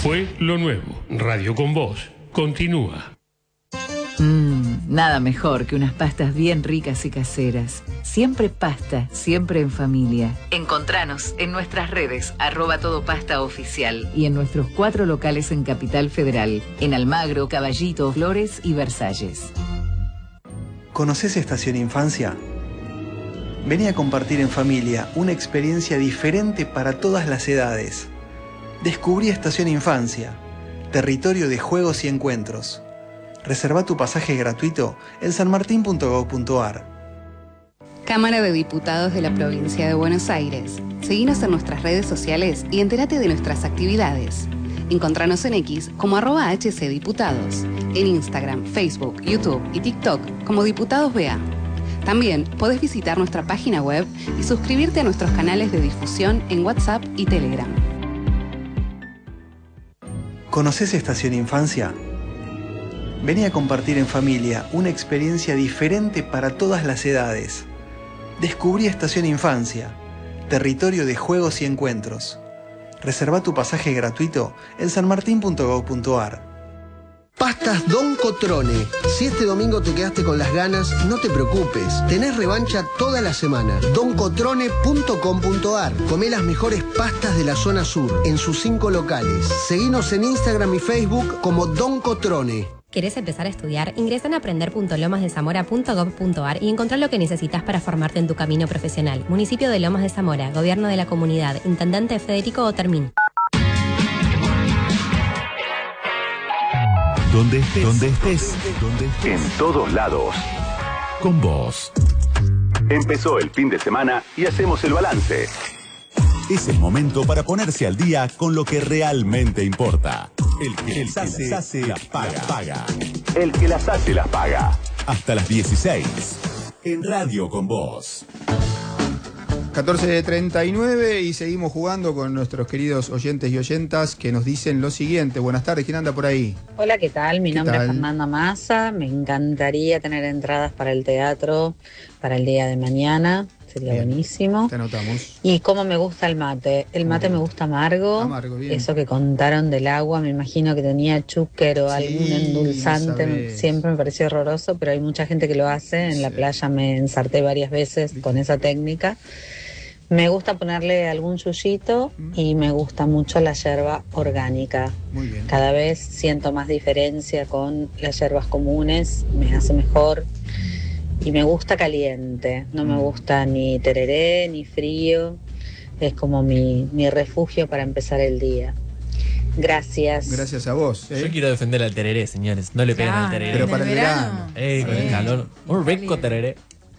Fue lo nuevo. Radio con Vos. Continúa. Nada mejor que unas pastas bien ricas y caseras. Siempre pasta, siempre en familia. Encontranos en nuestras redes, @todopastaoficial y en nuestros 4 locales en Capital Federal, en Almagro, Caballito, Flores y Versalles. ¿Conocés Estación Infancia? Vení a compartir en familia una experiencia diferente para todas las edades. Descubrí Estación Infancia, territorio de juegos y encuentros. Reserva tu pasaje gratuito en sanmartin.gov.ar. Cámara de Diputados de la Provincia de Buenos Aires. Seguinos en nuestras redes sociales y entérate de nuestras actividades. Encontranos en X como @HCDiputados, en Instagram, Facebook, YouTube y TikTok como Diputados BA. También podés visitar nuestra página web y suscribirte a nuestros canales de difusión en WhatsApp y Telegram. ¿Conocés Estación Infancia? Vení a compartir en familia una experiencia diferente para todas las edades. Descubrí Estación Infancia, territorio de juegos y encuentros. Reserva tu pasaje gratuito en sanmartin.gov.ar. Pastas Don Cotrone. Si este domingo te quedaste con las ganas, no te preocupes. Tenés revancha toda la semana. doncotrone.com.ar. Comé las mejores pastas de la zona sur, en sus 5 locales. Seguinos en Instagram y Facebook como Don Cotrone. ¿Querés empezar a estudiar? Ingresa en aprender.lomasdezamora.gov.ar y encontrá lo que necesitas para formarte en tu camino profesional. Municipio de Lomas de Zamora, Gobierno de la Comunidad, Intendente Federico Otermín. Donde estés, en todos lados. Con vos. Empezó el fin de semana y hacemos el balance. Es el momento para ponerse al día con lo que realmente importa. El que las hace las paga. El que las hace las paga. Hasta las 16. En Radio con Vos. 14:39 y seguimos jugando con nuestros queridos oyentes y oyentas que nos dicen lo siguiente. Buenas tardes, ¿quién anda por ahí? Hola, ¿qué tal? Mi nombre es Fernanda Massa. Me encantaría tener entradas para el teatro para el día de mañana. Sería bien, buenísimo. Te anotamos. Y cómo me gusta el mate. El mate me gusta amargo. Amargo, bien. Eso que contaron del agua, me imagino que tenía chúquer o algún endulzante. Siempre me pareció horroroso, pero hay mucha gente que lo hace. En la playa me ensarté varias veces con esa técnica. Me gusta ponerle algún yuyito y me gusta mucho la yerba orgánica. Muy bien. Cada vez siento más diferencia con las yerbas comunes, me hace mejor y me gusta caliente. No me gusta ni tereré ni frío. Es como mi refugio para empezar el día. Gracias. Gracias a vos. Yo quiero defender al tereré, señores. No le pegan al tereré. Pero para el verano. Con el calor. Un rico tereré.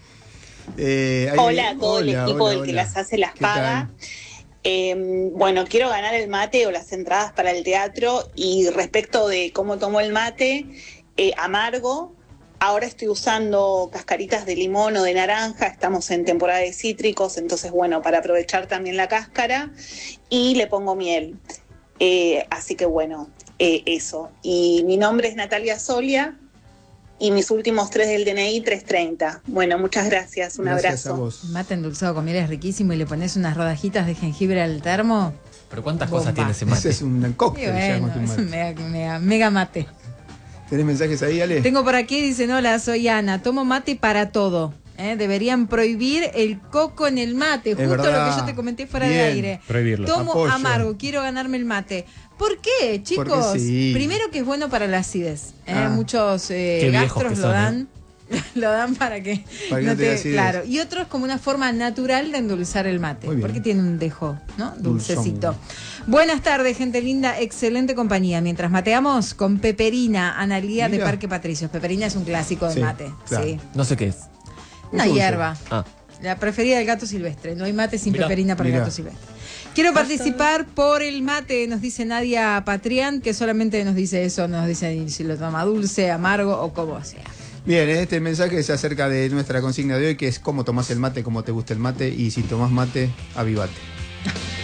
Hola a todo el equipo del que las hace las paga. Bueno, quiero ganar el mate o las entradas para el teatro. Y respecto de cómo tomo el mate, amargo. Ahora estoy usando cascaritas de limón o de naranja, estamos en temporada de cítricos, entonces bueno, para aprovechar también la cáscara, y le pongo miel. Así que bueno, eso. Y mi nombre es Natalia Solia. Y mis últimos 3 del DNI, 330. Bueno, muchas gracias. Un abrazo. A vos. Mate endulzado con miel es riquísimo y le pones unas rodajitas de jengibre al termo. Pero ¿cuántas cosas tiene ese mate? Ese es un cóctel. Bueno, es un mega mate. ¿Tenés mensajes ahí, Ale? Tengo por aquí, dicen, hola, soy Ana. Tomo mate para todo. Deberían prohibir el coco en el mate. Es justo verdad. lo que yo te comenté fuera de aire. Prohibirlo. Tomo Apoyo. Amargo, quiero ganarme el mate. ¿Por qué, chicos? Porque sí. Primero que es bueno para la acidez. Muchos viejos gastros que lo son, dan. Lo dan para que no te acidez. claro. Y otro es como una forma natural de endulzar el mate. Muy bien. Porque tiene un dejo, ¿no? Dulcecito. Dulzón. Buenas tardes, gente linda. Excelente compañía. Mientras mateamos con Peperina, Analía de Mira. Parque Patricios. Peperina es un clásico del Sí, mate. claro. Sí. No sé qué es. Una Dulce. hierba. Ah. La preferida del gato silvestre. No hay mate sin Mirá, peperina para el gato silvestre. Quiero participar por el mate, nos dice Nadia Patrián, que solamente nos dice eso, nos dice si lo toma dulce, amargo o como sea. Bien, este mensaje es acerca de nuestra consigna de hoy, que es cómo tomás el mate, cómo te gusta el mate, y si tomás mate, avivate.